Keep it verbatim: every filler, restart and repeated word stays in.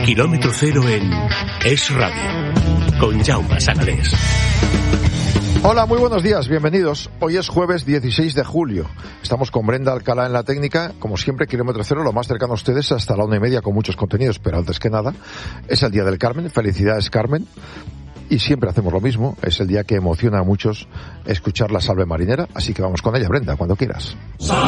Kilómetro cero en Es Radio, con Jaume Sagalés. Hola, muy buenos días, bienvenidos. Hoy es jueves dieciséis de julio. Estamos con Brenda Alcalá en la técnica. Como siempre, Kilómetro Cero, lo más cercano a ustedes hasta la una y media con muchos contenidos. Pero antes que nada, es el Día del Carmen. Felicidades, Carmen. Y siempre hacemos lo mismo. Es el día que emociona a muchos escuchar la salve marinera. Así que vamos con ella, Brenda, cuando quieras.